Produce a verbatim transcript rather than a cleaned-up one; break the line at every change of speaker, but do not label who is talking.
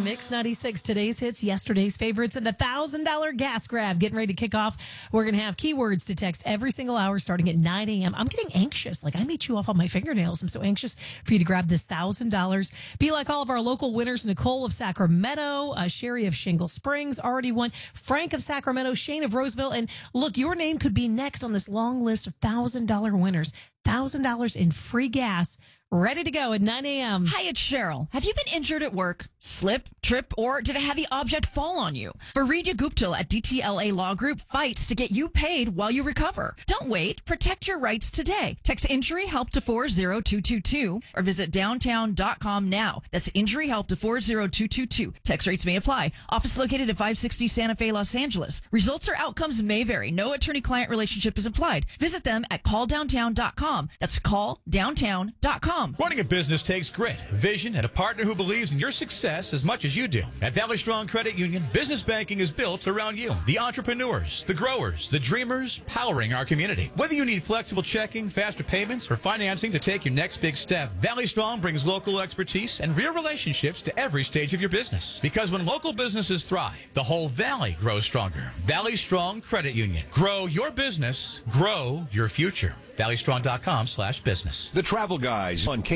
Mix ninety-six, today's hits, yesterday's favorites, and the one thousand dollars gas grab getting ready to kick off. We're going to have keywords to text every single hour starting at nine a.m. I'm getting anxious. Like, I may chew off all my fingernails. I'm so anxious for you to grab this one thousand dollars. Be like all of our local winners. Nicole of Sacramento, uh, Sherry of Shingle Springs already won, Frank of Sacramento, Shane of Roseville. And look, your name could be next on this long list of one thousand dollars winners. one thousand dollars in free gas. Ready to go at nine a.m.
Hi, it's Cheryl. Have you been injured at work? Slip, trip, or did a heavy object fall on you? Faridya Gupta at D T L A Law Group fights to get you paid while you recover. Don't wait. Protect your rights today. Text Injury Help to four zero two two two or visit downtown dot com now. That's Injury Help to four zero two two two. Text rates may apply. Office located at five sixty Santa Fe, Los Angeles. Results or outcomes may vary. No attorney-client relationship is implied. Visit them at call downtown dot com. That's call downtown dot com.
Running a business takes grit, vision, and a partner who believes in your success as much as you do. At Valley Strong Credit Union, business banking is built around you. The entrepreneurs, the growers, the dreamers powering our community. Whether you need flexible checking, faster payments, or financing to take your next big step, Valley Strong brings local expertise and real relationships to every stage of your business. Because when local businesses thrive, the whole valley grows stronger. Valley Strong Credit Union. Grow your business, grow your future. valley strong dot com slash business.
The Travel Guys on K